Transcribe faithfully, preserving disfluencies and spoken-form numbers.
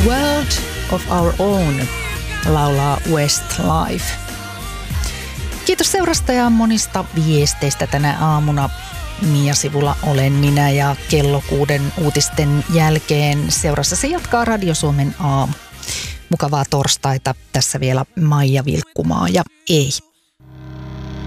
World of Our Own laulaa Westlife. Kiitos seurasta ja monista viesteistä tänä aamuna. Mia-sivulla olen minä ja kello kuuden uutisten jälkeen seurassa se jatkaa Radio Suomen aamu. Mukavaa torstaita. Tässä vielä Maija Vilkkumaa ja ei